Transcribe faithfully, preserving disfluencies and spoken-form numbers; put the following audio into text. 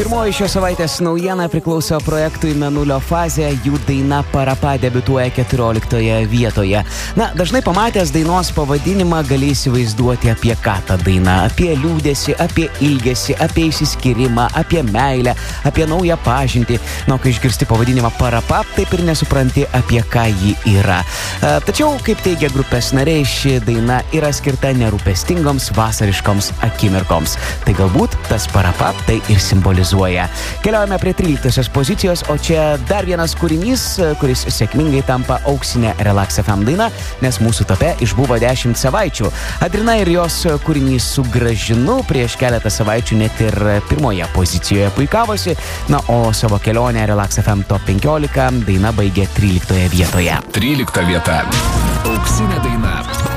Pirmoji šios savaitės naujiena priklauso projektui Mėnulio fazė, jų daina Parapa debiutuoja keturioliktoje vietoje. Na, dažnai pamatęs dainos pavadinimą gali įsivaizduoti apie ką ta daina, apie liūdesį, apie ilgesį, apie išsiskyrimą, apie meilę, apie naują pažintį. Na, kai išgirsti pavadinimą Parapa, taip ir nesupranti, apie ką ji yra. E, tačiau, kaip teigia grupės nariai, ši daina yra skirta nerūpestingoms vasariškoms akimirkoms. Tai galbūt tas Parapa tai ir simbolizuoja. Keliaujame prie tryliktosios pozicijos, o čia dar vienas kūrinys, kuris sėkmingai tampa auksinė Relax F M daina, nes mūsų tope išbuvo dešimt savaičių. Adrina ir jos kūrinys Sugrąžinu prieš keletą savaičių net ir pirmoje pozicijoje puikavosi, na, o savo kelionę Relax F M Top penkiolika daina baigė tryliktoje vietoje. trylikta vieta. Auksinė daina.